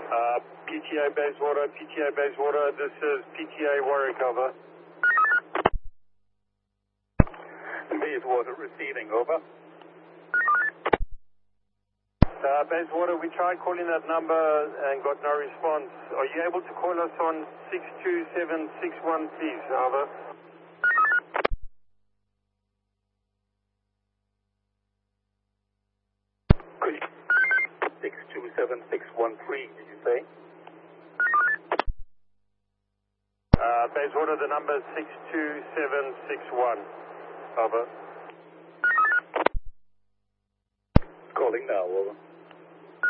PTA Bayswater, this is PTA Warwick, over. Bayswater receiving, over. Bayswater, we tried calling that number and got no response. Are you able to call us on 62761, please, over? Could you 627613, did you say? Bayswater, the number is 62761, over. Calling now, over.